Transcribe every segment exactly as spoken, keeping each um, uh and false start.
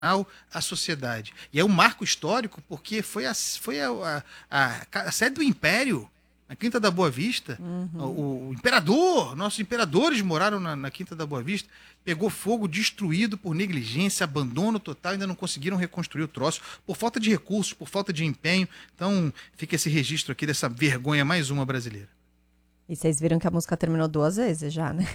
à sociedade. E é um marco histórico porque foi a, foi a, a, a, a sede do Império, na Quinta da Boa Vista. Uhum. O, o imperador, nossos imperadores moraram na, na Quinta da Boa Vista, pegou fogo, destruído por negligência, abandono total, ainda não conseguiram reconstruir o troço, por falta de recursos, por falta de empenho. Então fica esse registro aqui dessa vergonha, mais uma brasileira. E vocês viram que a música terminou duas vezes já, né?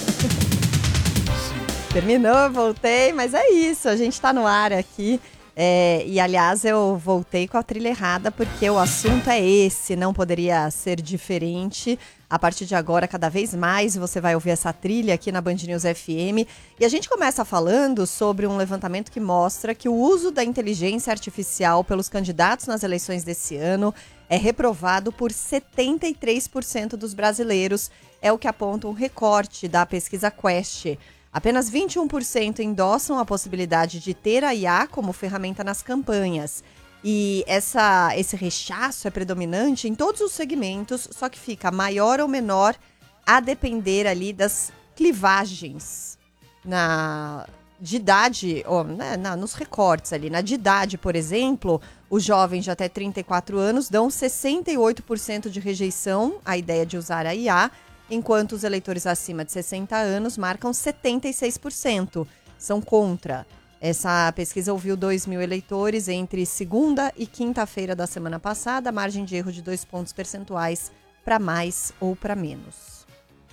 Terminou, voltei, mas é isso, a gente tá no ar aqui. É, e aliás, eu voltei com a trilha errada porque o assunto é esse, não poderia ser diferente. A partir de agora, cada vez mais você vai ouvir essa trilha aqui na Band News F M. E a gente começa falando sobre um levantamento que mostra que o uso da inteligência artificial pelos candidatos nas eleições desse ano é reprovado por setenta e três por cento dos brasileiros. É o que aponta um recorte da pesquisa Quest. Apenas vinte e um por cento endossam a possibilidade de ter a I A como ferramenta nas campanhas. E essa, esse rechaço é predominante em todos os segmentos, só que fica maior ou menor a depender ali das clivagens na, de idade, ou, né, na, nos recortes ali. Na de idade, por exemplo, os jovens de até trinta e quatro anos dão sessenta e oito por cento de rejeição à ideia de usar a I A, enquanto os eleitores acima de sessenta anos marcam setenta e seis por cento, são contra. Essa pesquisa ouviu dois mil eleitores entre segunda e quinta-feira da semana passada, margem de erro de dois pontos percentuais para mais ou para menos.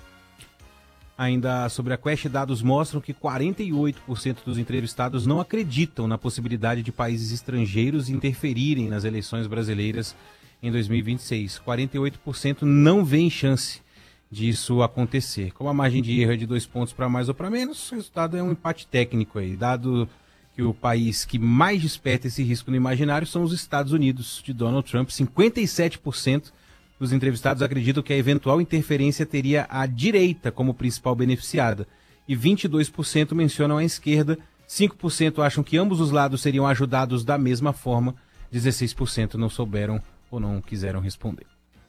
Ainda sobre a Quest, dados mostram que quarenta e oito por cento dos entrevistados não acreditam na possibilidade de países estrangeiros interferirem nas eleições brasileiras em dois mil e vinte e seis. quarenta e oito por cento não veem chance disso acontecer. Como a margem de erro é de dois pontos para mais ou para menos, o resultado é um empate técnico aí, dado que o país que mais desperta esse risco no imaginário são os Estados Unidos de Donald Trump. cinquenta e sete por cento dos entrevistados acreditam que a eventual interferência teria a direita como principal beneficiada e vinte e dois por cento mencionam a esquerda, cinco por cento acham que ambos os lados seriam ajudados da mesma forma, dezesseis por cento não souberam ou não quiseram responder.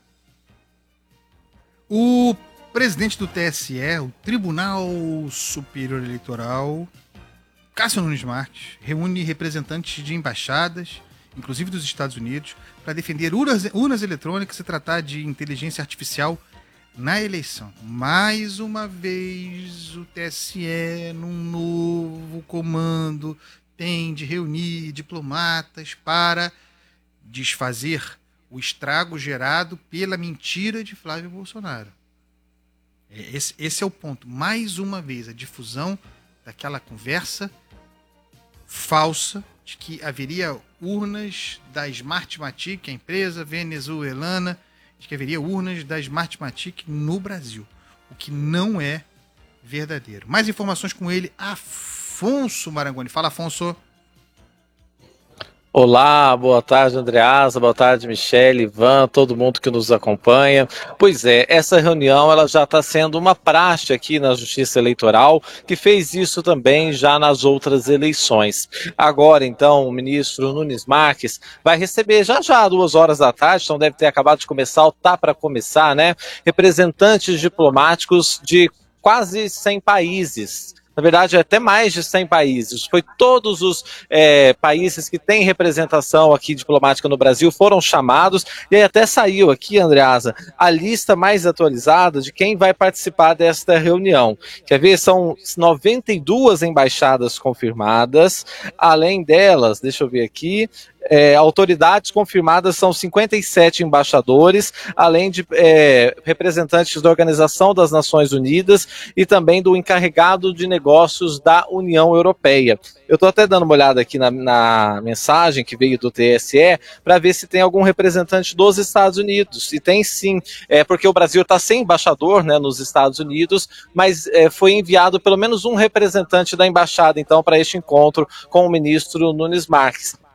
O presidente do T S E, o Tribunal Superior Eleitoral, Cássio Nunes Marques, reúne representantes de embaixadas, inclusive dos Estados Unidos, para defender urnas, urnas eletrônicas e tratar de inteligência artificial na eleição. Mais uma vez, o T S E, num novo comando, tem de reunir diplomatas para desfazer o estrago gerado pela mentira de Flávio Bolsonaro. Esse, esse é o ponto. Mais uma vez, a difusão daquela conversa falsa de que haveria urnas da Smartmatic, a empresa venezuelana, de que haveria urnas da Smartmatic no Brasil, o que não é verdadeiro. Mais informações com ele, Afonso Marangoni. Fala, Afonso. Olá, boa tarde, Andreasa, boa tarde, Michele, Ivan, todo mundo que nos acompanha. Pois é, essa reunião ela já está sendo uma praxe aqui na Justiça Eleitoral, que fez isso também já nas outras eleições. Agora, então, o ministro Nunes Marques vai receber já já, duas horas da tarde, então deve ter acabado de começar, ou tá para começar, né? Representantes diplomáticos de quase cem países. Na verdade, é até mais de cem países. Foi todos os é, países que têm representação aqui diplomática no Brasil foram chamados. E aí até saiu aqui, Andreasa, a lista mais atualizada de quem vai participar desta reunião. Quer ver? São noventa e duas embaixadas confirmadas. Além delas, deixa eu ver aqui... É, autoridades confirmadas são cinquenta e sete embaixadores, além de é, representantes da Organização das Nações Unidas e também do encarregado de negócios da União Europeia. Eu estou até dando uma olhada aqui na, na mensagem que veio do T S E para ver se tem algum representante dos Estados Unidos. E tem sim, é, porque o Brasil está sem embaixador, né, nos Estados Unidos, mas é, foi enviado pelo menos um representante da embaixada então para este encontro com o ministro Nunes Marques.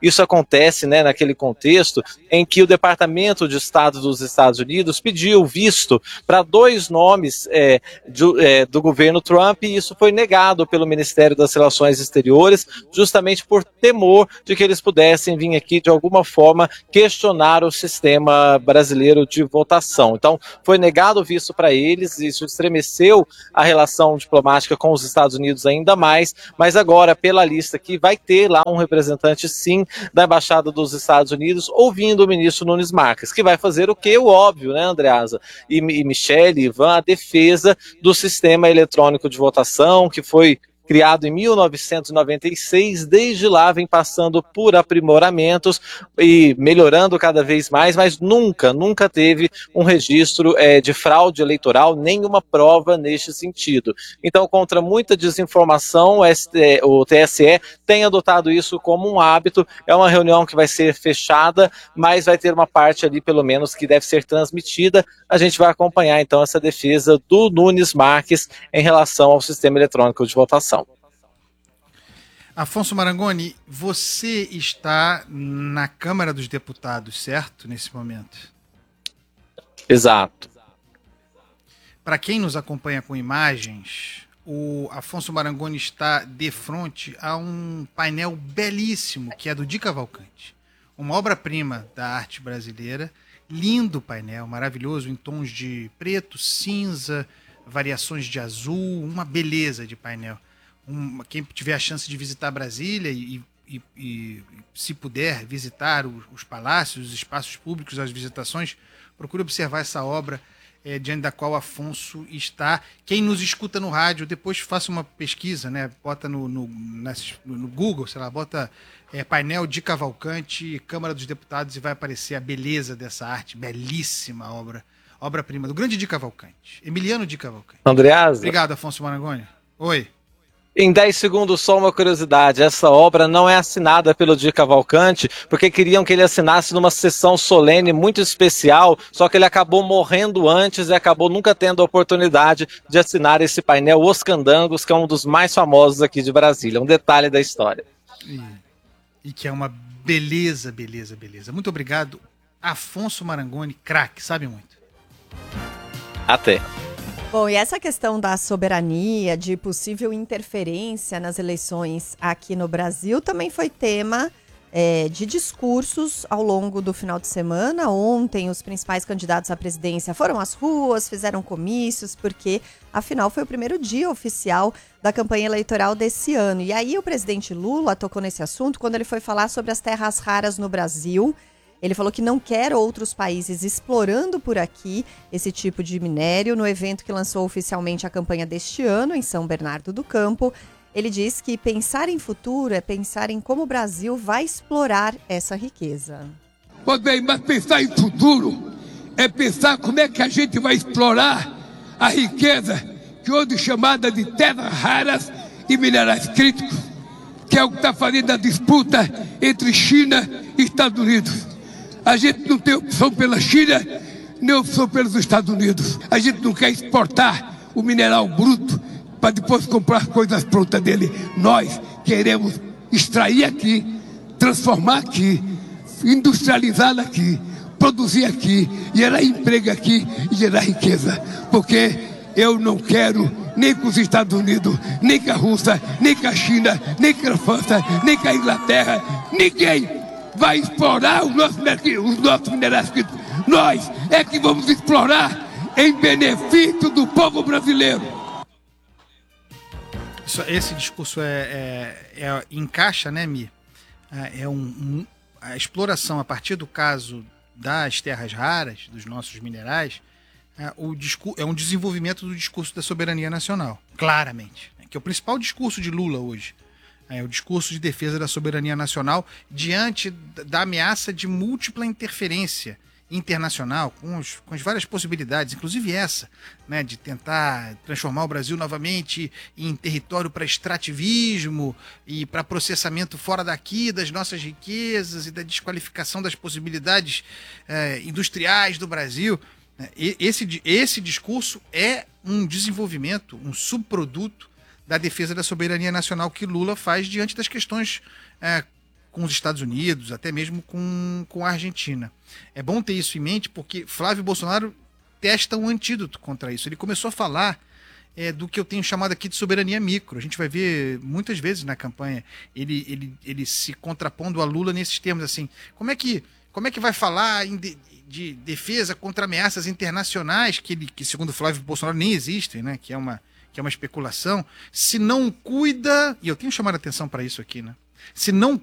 Isso acontece, né, naquele contexto em que o Departamento de Estado dos Estados Unidos pediu visto para dois nomes é, de, é, do governo Trump, e isso foi negado pelo Ministério das Relações Exteriores, justamente por temor de que eles pudessem vir aqui de alguma forma questionar o sistema brasileiro de votação. Então, foi negado o visto para eles, isso estremeceu a relação diplomática com os Estados Unidos ainda mais, mas agora, pela lista aqui, vai ter lá um representante, sim, da Embaixada dos Estados Unidos, ouvindo o ministro Nunes Marques, que vai fazer o que? O óbvio, né, Andreasa? E, e Michele, Ivan, a defesa do sistema eletrônico de votação, que foi criado em mil novecentos e noventa e seis, desde lá vem passando por aprimoramentos e melhorando cada vez mais, mas nunca, nunca teve um registro é, de fraude eleitoral, nenhuma prova neste sentido. Então, contra muita desinformação, o T S E tem adotado isso como um hábito. É uma reunião que vai ser fechada, mas vai ter uma parte ali, pelo menos, que deve ser transmitida. A gente vai acompanhar, então, essa defesa do Nunes Marques em relação ao sistema eletrônico de votação. Afonso Marangoni, você está na Câmara dos Deputados, certo, nesse momento? Exato. Para quem nos acompanha com imagens, o Afonso Marangoni está de frente a um painel belíssimo, que é do Di Cavalcanti. Uma obra-prima da arte brasileira, lindo painel, maravilhoso, em tons de preto, cinza, variações de azul, uma beleza de painel. Um, quem tiver a chance de visitar Brasília e, e, e se puder visitar os, os palácios, os espaços públicos, as visitações, procure observar essa obra é, diante da qual Afonso está. Quem nos escuta no rádio, depois faça uma pesquisa, né? Bota no, no, no Google, sei lá, bota é, painel Di Cavalcanti, Câmara dos Deputados, e vai aparecer a beleza dessa arte, belíssima obra, obra-prima do grande Di Cavalcanti, Emiliano Di Cavalcanti. Andreasa. Obrigado, Afonso Marangoni. Oi. Em dez segundos, só uma curiosidade, essa obra não é assinada pelo Di Cavalcanti, porque queriam que ele assinasse numa sessão solene muito especial, só que ele acabou morrendo antes e acabou nunca tendo a oportunidade de assinar esse painel Os Candangos, que é um dos mais famosos aqui de Brasília, um detalhe da história. E, e que é uma beleza, beleza, beleza. Muito obrigado, Afonso Marangoni, craque, sabe muito. Até. Bom, e essa questão da soberania, de possível interferência nas eleições aqui no Brasil, também foi tema é, de discursos ao longo do final de semana. Ontem, os principais candidatos à presidência foram às ruas, fizeram comícios, porque, afinal, foi o primeiro dia oficial da campanha eleitoral desse ano. E aí, o presidente Lula tocou nesse assunto quando ele foi falar sobre as terras raras no Brasil. Ele falou que não quer outros países explorando por aqui esse tipo de minério. No evento que lançou oficialmente a campanha deste ano, em São Bernardo do Campo, ele diz que pensar em futuro é pensar em como o Brasil vai explorar essa riqueza. Pois bem, mas pensar em futuro é pensar como é que a gente vai explorar a riqueza que hoje é chamada de terras raras e minerais críticos, que é o que está fazendo a disputa entre China e Estados Unidos. A gente não tem opção pela China, nem opção pelos Estados Unidos. A gente não quer exportar o mineral bruto para depois comprar coisas prontas dele. Nós queremos extrair aqui, transformar aqui, industrializar aqui, produzir aqui, gerar emprego aqui e gerar riqueza. Porque eu não quero nem com os Estados Unidos, nem com a Rússia, nem com a China, nem com a França, nem com a Inglaterra, ninguém vai explorar os nossos, os nossos minerais. Nós é que vamos explorar em benefício do povo brasileiro. Isso, esse discurso é, é, é encaixa, né, Mi? É um, um, a exploração a partir do caso das terras raras, dos nossos minerais, é, o discurso, é um desenvolvimento do discurso da soberania nacional, claramente, né, que é o principal discurso de Lula hoje. É o discurso de defesa da soberania nacional diante da ameaça de múltipla interferência internacional, com, os, com as várias possibilidades, inclusive essa, né, de tentar transformar o Brasil novamente em território para extrativismo e para processamento fora daqui das nossas riquezas e da desqualificação das possibilidades eh, industriais do Brasil. Esse, esse discurso é um desenvolvimento, um subproduto da defesa da soberania nacional que Lula faz diante das questões é, com os Estados Unidos, até mesmo com, com a Argentina. É bom ter isso em mente, porque Flávio Bolsonaro testa um antídoto contra isso. Ele começou a falar é, do que eu tenho chamado aqui de soberania micro. A gente vai ver muitas vezes na campanha ele, ele, ele se contrapondo a Lula nesses termos assim. Como é que, como é que vai falar em de, de defesa contra ameaças internacionais, que, ele, que segundo Flávio Bolsonaro nem existem, né? Que é uma, que é uma especulação, se não cuida, e eu tenho chamado a atenção para isso aqui, né? Se não